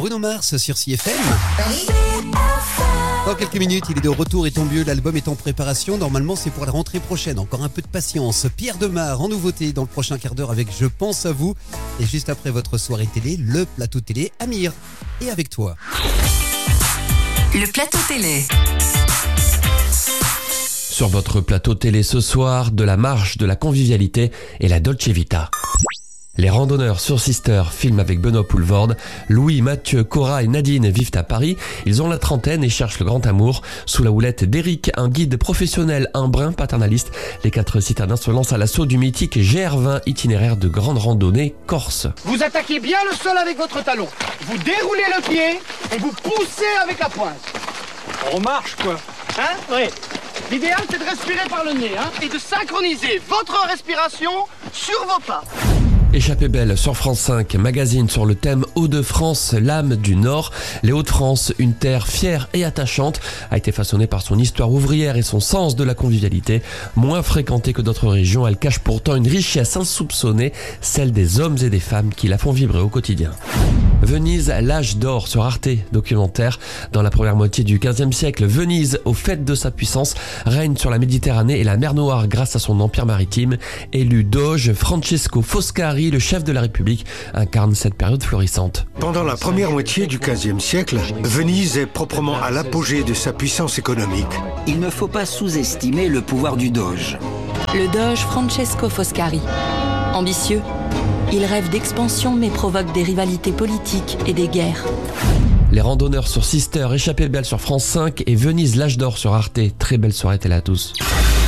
Bruno Mars sur CFM. Dans quelques minutes, il est de retour et tant mieux, l'album est en préparation. Normalement, c'est pour la rentrée prochaine. Encore un peu de patience. Pierre Demar en nouveauté dans le prochain quart d'heure avec Je pense à vous. Et juste après votre soirée télé, le plateau télé, Amir est avec toi. Le plateau télé. Sur votre plateau télé ce soir, de la marche, de la convivialité et la Dolce Vita. Les randonneurs sur Sister, film avec Benoît Poelvoorde. Louis, Mathieu, Cora et Nadine vivent à Paris. Ils ont la trentaine et cherchent le grand amour. Sous la houlette d'Eric, un guide professionnel, un brin paternaliste, les 4 citadins se lancent à l'assaut du mythique GR20, itinéraire de grande randonnée corse. Vous attaquez bien le sol avec votre talon. Vous déroulez le pied et vous poussez avec la pointe. On marche, quoi. Hein? Oui. L'idéal, c'est de respirer par le nez, et de synchroniser votre respiration sur vos pas. Échappée belle sur France 5, magazine sur le thème Hauts-de-France, l'âme du Nord. Les Hauts-de-France, une terre fière et attachante, a été façonnée par son histoire ouvrière et son sens de la convivialité. Moins fréquentée que d'autres régions, elle cache pourtant une richesse insoupçonnée, celle des hommes et des femmes qui la font vibrer au quotidien. Venise, l'âge d'or sur Arte, documentaire. Dans la première moitié du XVe siècle, Venise, au faîte de sa puissance, règne sur la Méditerranée et la mer Noire grâce à son empire maritime. Élu doge, Francesco Foscari, le chef de la République, incarne cette période florissante. Pendant la première moitié du XVe siècle, Venise est proprement à l'apogée de sa puissance économique. Il ne faut pas sous-estimer le pouvoir du doge. Le doge Francesco Foscari. Ambitieux, il rêve d'expansion mais provoque des rivalités politiques et des guerres. Les randonneurs sur Sister, Échappée belle sur France 5 et Venise, l'âge d'or sur Arte. Très belle soirée télé à tous.